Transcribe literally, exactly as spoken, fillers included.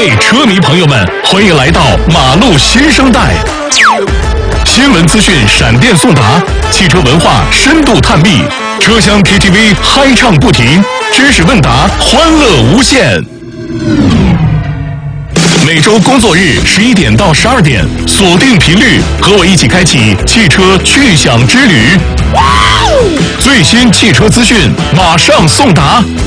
嘿，车迷朋友们，欢迎来到马路新生代。新闻资讯闪电送达，汽车文化深度探秘，车厢 K T V 嗨唱不停，知识问答欢乐无限。每周工作日十一点到十二点，锁定频率，和我一起开启汽车趣享之旅。最新汽车资讯马上送达。